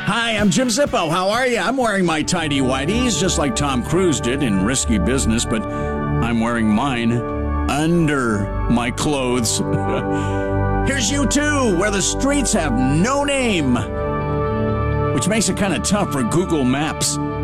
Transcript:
Hi, I'm Jim Zippo. How are you? I'm wearing my tidy whities just like Tom Cruise did in Risky Business, but I'm wearing mine under my clothes. Here's U2, where the streets have no name, which makes it kind of tough for Google Maps.